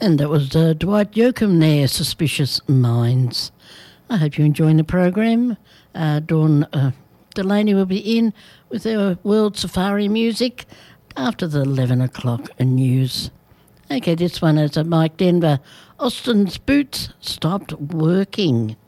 And that was Dwight Yoakam there, Suspicious Minds. I hope you're enjoying the program. Dawn Delaney will be in with our World Safari music after the 11 o'clock news. Okay, this one is Mike Denver. Austin's boots stopped working.